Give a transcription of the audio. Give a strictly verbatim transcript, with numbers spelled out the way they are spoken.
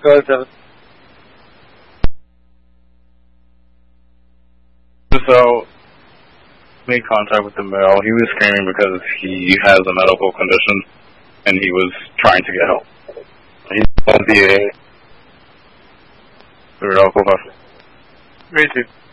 Go ahead, Devin. So, made contact with the male. He was screaming because he has a medical condition, and he was trying to get help. He's on D A. Very helpful. Me too.